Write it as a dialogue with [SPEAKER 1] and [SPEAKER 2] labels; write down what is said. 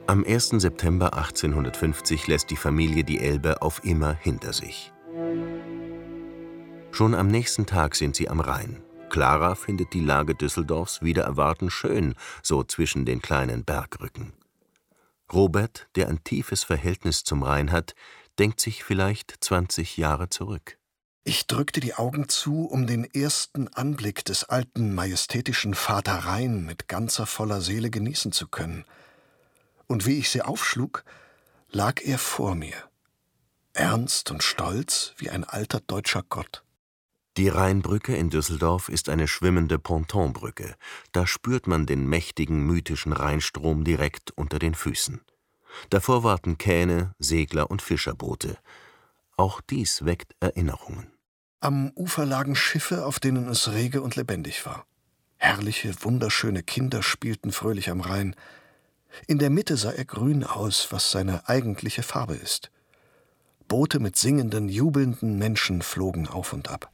[SPEAKER 1] Am 1. September 1850 lässt die Familie die Elbe auf immer hinter sich. Schon am nächsten Tag sind sie am Rhein. Clara findet die Lage Düsseldorfs wider Erwarten schön, so zwischen den kleinen Bergrücken. Robert, der ein tiefes Verhältnis zum Rhein hat, denkt sich vielleicht 20 Jahre zurück.
[SPEAKER 2] Ich drückte die Augen zu, um den ersten Anblick des alten, majestätischen Vater Rhein mit ganzer voller Seele genießen zu können. Und wie ich sie aufschlug, lag er vor mir, ernst und stolz wie ein alter deutscher Gott.
[SPEAKER 1] Die Rheinbrücke in Düsseldorf ist eine schwimmende Pontonbrücke. Da spürt man den mächtigen, mythischen Rheinstrom direkt unter den Füßen. Davor warten Kähne, Segler und Fischerboote. Auch dies weckt Erinnerungen.
[SPEAKER 2] Am Ufer lagen Schiffe, auf denen es rege und lebendig war. Herrliche, wunderschöne Kinder spielten fröhlich am Rhein. In der Mitte sah er grün aus, was seine eigentliche Farbe ist. Boote mit singenden, jubelnden Menschen flogen auf und ab.